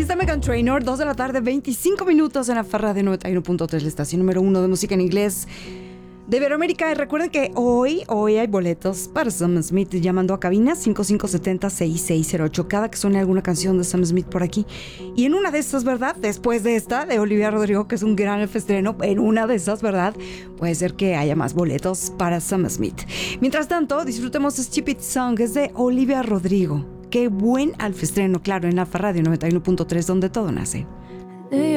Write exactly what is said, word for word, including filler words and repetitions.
está Meghan Trainor, dos de la tarde, veinticinco minutos en la Farra de noventa y uno punto tres, la estación número uno de música en inglés de Iberoamérica. Y recuerden que hoy, hoy hay boletos para Sam Smith, llamando a cabina cinco cinco siete cero, seis seis cero ocho. Cada que suene alguna canción de Sam Smith por aquí. Y en una de estas, ¿verdad? Después de esta, de Olivia Rodrigo, que es un gran estreno, en una de esas, ¿verdad? Puede ser que haya más boletos para Sam Smith. Mientras tanto, disfrutemos Stupid Song, es de Olivia Rodrigo. Qué buen alfestreno, claro, en la Farra de noventa y uno punto tres, donde todo nace.